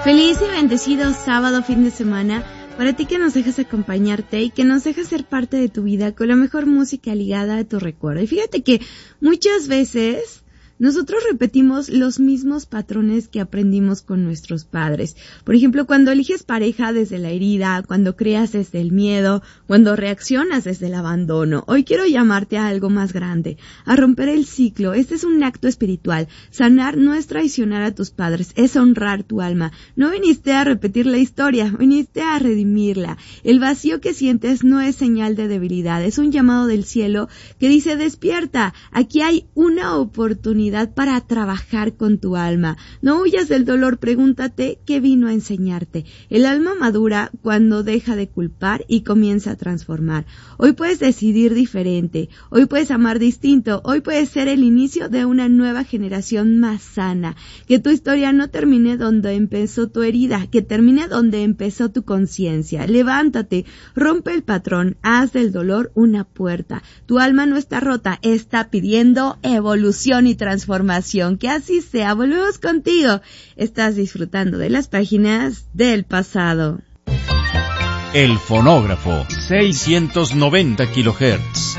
Feliz y bendecido sábado, fin de semana, para ti que nos dejas acompañarte y que nos dejas ser parte de tu vida con la mejor música ligada a tu recuerdo. Y fíjate que muchas veces nosotros repetimos los mismos patrones que aprendimos con nuestros padres. Por ejemplo, cuando eliges pareja desde la herida, cuando creas desde el miedo, cuando reaccionas desde el abandono. Hoy quiero llamarte a algo más grande, a romper el ciclo. Este es un acto espiritual. Sanar no es traicionar a tus padres, es honrar tu alma. No viniste a repetir la historia, viniste a redimirla. El vacío que sientes no es señal de debilidad, es un llamado del cielo que dice: despierta, aquí hay una oportunidad para trabajar con tu alma. No huyas del dolor, pregúntate qué vino a enseñarte. El alma madura cuando deja de culpar y comienza a transformar. Hoy puedes decidir diferente, hoy puedes amar distinto, hoy puedes ser el inicio de una nueva generación más sana. Que tu historia no termine donde empezó tu herida, que termine donde empezó tu conciencia. Levántate, rompe el patrón, haz del dolor una puerta. Tu alma no está rota, está pidiendo evolución y transformación. Que así sea. Volvemos contigo. Estás disfrutando de las páginas del pasado. El fonógrafo, 690 kHz.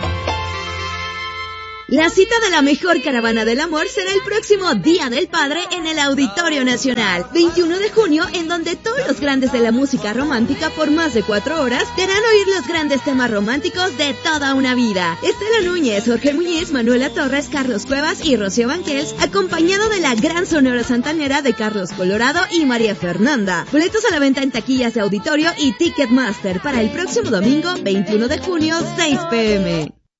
La cita de la mejor caravana del amor será el próximo Día del Padre en el Auditorio Nacional, 21 de junio, en donde todos los grandes de la música romántica por más de 4 horas te harán oír los grandes temas románticos de toda una vida. Estela Núñez, Jorge Muñiz, Manuela Torres, Carlos Cuevas y Rocío Banquels, acompañado de la gran sonora santanera de Carlos Colorado y María Fernanda. Boletos a la venta en taquillas de auditorio y Ticketmaster para el próximo domingo, 21 de junio, 6 p.m.